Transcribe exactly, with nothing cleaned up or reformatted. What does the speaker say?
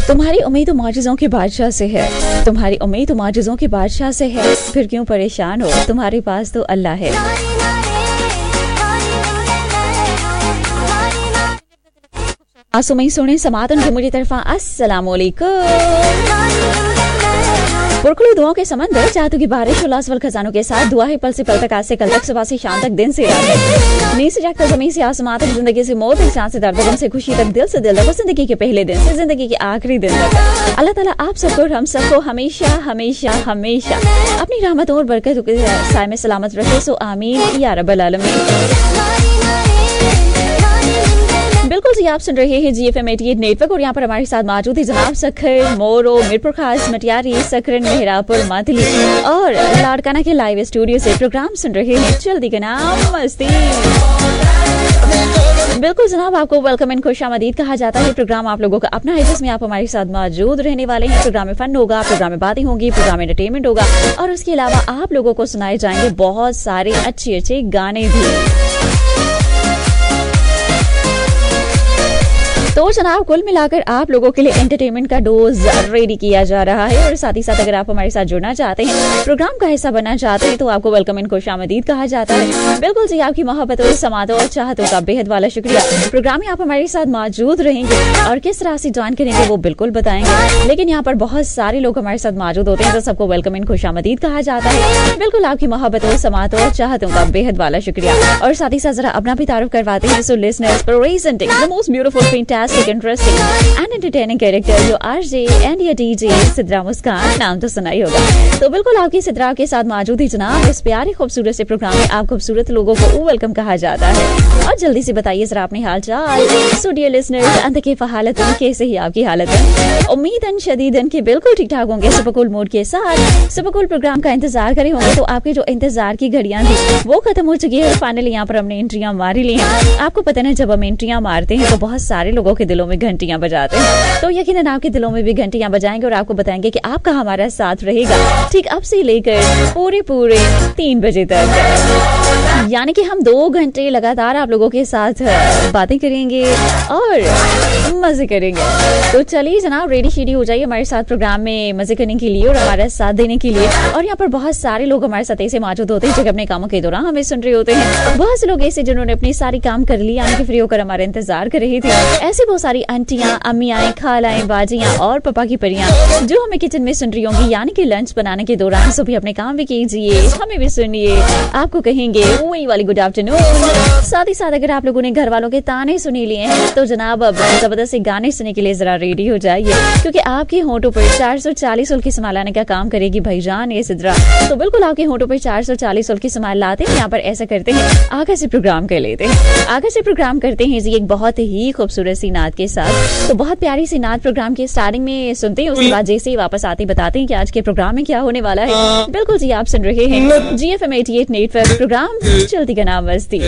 तुम्हारी उम्मीद तो मौजज़ों के बादशाह से है, तुम्हारी उम्मीद तो मौजज़ों के बादशाह से है, फिर क्यों परेशान हो, तुम्हारे पास तो अल्लाह है। आसुमई सुने समातन की मुझे तरफा अस्सलाम वालेकुम। पुरखलू दुआओं के समंदर, जादू की बारिश, उल्लास वल खजानों के साथ दुआ है पल से पल तक, आज से कल तक, सुबह से शाम तक, दिन से रात तक, नींद से जागकर जमीन से आसमां तक, जिंदगी से मौत तक, सांस से दर्द, गम से खुशी तक, दिल से दिल तक, जिंदगी के पहले दिन से जिंदगी के आखिरी दिन तक। अल्लाह ताला आप सबको और हम सबको हमेशा हमेशा हमेशा अपनी रहमतों और बरकतों के साए में सलामत रखे। सो आमीन या रब्बल आलमीन। बिल्कुल जी, आप सुन रहे हैं जी एफ एम अट्ठासी नेटवर्क और यहाँ पर हमारे साथ मौजूद है जनाब सखर, मोरो, मीरपुर खास, मटियारी, सकरन, मेहरापुर, मातली और लाड़काना के लाइव स्टूडियो से प्रोग्राम सुन रहे हैं जल्दी का नाम मस्ती। बिल्कुल जनाब, आपको वेलकम एंड खुशामदीद कहा जाता है। प्रोग्राम आप लोगों का अपना है जिसमें आप हमारे साथ मौजूद रहने वाले हैं। प्रोग्राम में फन होगा, प्रोग्राम में बातें होंगी, प्रोग्राम में एंटरटेनमेंट होगा और उसके अलावा आप लोगों को सुनाए जाएंगे बहुत सारे अच्छे अच्छे गाने भी। तो जनाब कुल मिलाकर आप लोगों के लिए एंटरटेनमेंट का डोज रेडी किया जा रहा है और साथ ही साथ अगर आप हमारे साथ जुड़ना चाहते हैं, प्रोग्राम का हिस्सा बनना चाहते हैं, तो आपको वेलकम एंड खुशामदीद कहा जाता है। बिल्कुल जी, आपकी मोहब्बतों, समातों और चाहतों का बेहद वाला शुक्रिया। प्रोग्राम में आप हमारे साथ मौजूद रहेंगे और किस तरह से ज्वाइन करेंगे वो बिल्कुल बताएंगे, लेकिन यहाँ पर बहुत सारे लोग हमारे साथ मौजूद होते हैं तो सबको वेलकम एंड खुशामदीद कहा जाता है। बिल्कुल आपकी मोहब्बतों, समातों और चाहतों का बेहद वाला शुक्रिया। और साथ ही साथ जरा अपना भी तारुफ करवाते हैं। So listeners presenting the most beautiful, fantastic, interesting and entertaining character, जो आरजे एंड या डीजे सिद्रा मुस्कान, नाम तो सुना ही होगा। तो बिल्कुल आपकी सिद्रा के साथ मौजूद ही जनाब इस प्यारे खूबसूरत से प्रोग्राम में आप खूबसूरत लोगों को वेलकम कहा जाता है। और जल्दी से बताइए जरा अपने हाल चाल। सो डियर लिसनर्स, अंत के हालत कैसे ही आपकी हालत है? उम्मीदन शदीदन के बिल्कुल ठीक ठाक होंगे, सुपरकूल मूड के साथ सुपरकूल प्रोग्राम का इंतजार करे होंगे। तो आपके जो इंतजार की घड़ियां थी वो खत्म हो चुकी है। फाइनली यहाँ पर हमने एंट्रियां मारी ली हैं। आपको पता है जब हम एंट्रियां मारते हैं तो बहुत सारे लोगों के दिलों में घंटियां बजाते हैं, तो यकीनन आपके दिलों में भी घंटियां बजाएंगे और आपको बताएंगे कि आपका हमारा साथ रहेगा ठीक अब से लेकर पूरे पूरे तीन बजे तक। यानी कि हम दो घंटे लगातार आप लोगों के साथ बातें करेंगे और मजे करेंगे। तो चलिए जनाब, रेडी शेडी हो जाइए हमारे साथ प्रोग्राम में मजे करने के लिए और हमारा साथ देने के लिए। और यहाँ पर बहुत सारे लोग हमारे साथ ऐसे मौजूद होते हैं जो अपने कामों के दौरान हमें सुन रहे होते हैं। बहुत से लोग ऐसे जिन्होंने अपनी सारी काम कर ली, यानी कि फ्री होकर हमारा इंतजार कर रही थी। ऐसे बहुत सारी आंटियां, अम्मियां, खालाएं, बाजियां और पापा की परियां जो हमें किचन में सुन रही होंगी, यानी कि लंच बनाने के दौरान। सो भी अपने काम भी कीजिए, हमें भी सुनिए, आपको कहेंगे वही वाली गुड आफ्टरनून। साथ ही साथ अगर आप लोगों ने घर वालों के ताने सुनी लिए हैं तो जनाब अब जबरदस्त गाने सुनने के लिए जरा रेडी हो जाइए, क्योंकि आपके होंठों पर चार सौ चालीस उल्की स्माइल लाने का काम करेगी भाईजान ये सिद्रा। तो बिल्कुल आपके होंठों पर चार सौ चालीस उल्की स्माइल लाते हैं। यहाँ पर ऐसा करते हैं, आगे से प्रोग्राम कर लेते हैं, आगे से प्रोग्राम करते हैं जी एक बहुत ही खूबसूरत सी नात के साथ। तो बहुत प्यारी सी नात प्रोग्राम के स्टार्टिंग में सुनते हैं, उसके बाद जैसे ही वापस आते बताते हैं कि आज के प्रोग्राम में क्या होने वाला है। बिल्कुल जी, आप सुन रहे हैं जी एफ एम अट्ठासी नेटवर्क, प्रोग्राम चलती का नाम मस्ती।